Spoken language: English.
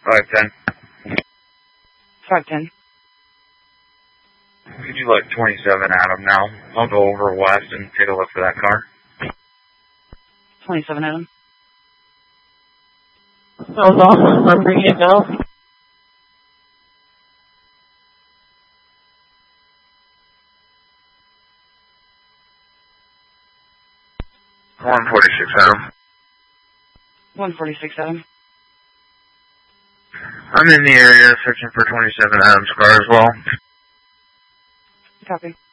510. 510. Could you let 27 Adam now? I'll go over west and take a look for that car. 27 Adam. Hold on, I'm bringing it now. One 46 Adam. 146 Adam. I'm in the area searching for 27 Adam's car as well. Copy.